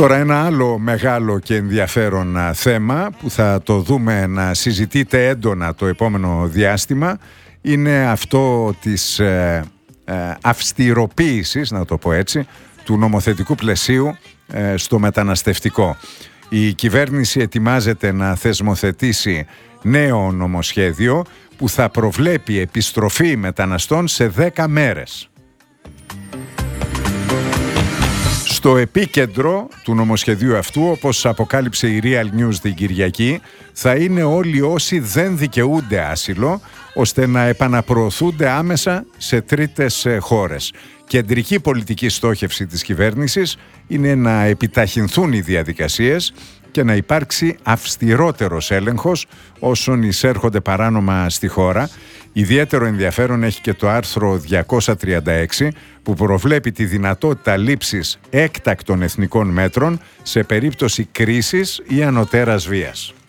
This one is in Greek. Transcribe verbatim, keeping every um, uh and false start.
Τώρα ένα άλλο μεγάλο και ενδιαφέρον θέμα που θα το δούμε να συζητείται έντονα το επόμενο διάστημα είναι αυτό της ε, ε, αυστηροποίησης, να το πω έτσι, του νομοθετικού πλαισίου ε, στο μεταναστευτικό. Η κυβέρνηση ετοιμάζεται να θεσμοθετήσει νέο νομοσχέδιο που θα προβλέπει επιστροφή μεταναστών σε δέκα μέρες. Στο επίκεντρο του νομοσχεδίου αυτού, όπως αποκάλυψε η Real News την Κυριακή, θα είναι όλοι όσοι δεν δικαιούνται άσυλο, ώστε να επαναπροωθούνται άμεσα σε τρίτες χώρες. Κεντρική πολιτική στόχευση της κυβέρνησης είναι να επιταχυνθούν οι διαδικασίες και να υπάρξει αυστηρότερος έλεγχος όσων εισέρχονται παράνομα στη χώρα. Ιδιαίτερο ενδιαφέρον έχει και το άρθρο διακόσια τριάντα έξι που προβλέπει τη δυνατότητα λήψης έκτακτων εθνικών μέτρων σε περίπτωση κρίσης ή ανωτέρας βίας.